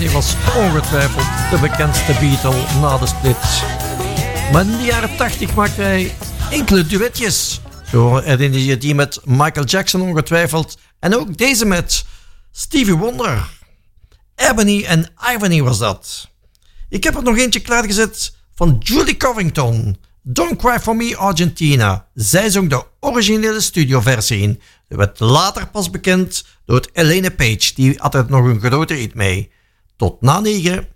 McCartney was ongetwijfeld de bekendste Beatle na de split. Maar in de jaren 80 maakte hij enkele duetjes. Zo herinner je die met Michael Jackson ongetwijfeld. En ook deze met Stevie Wonder. Ebony en Ivory was dat. Ik heb er nog eentje klaargezet van Julie Covington. Don't Cry For Me Argentina. Zij zong de originele studioversie in. Ze werd later pas bekend door Elena Page. Die had er nog een groter hit mee. Tot na 9.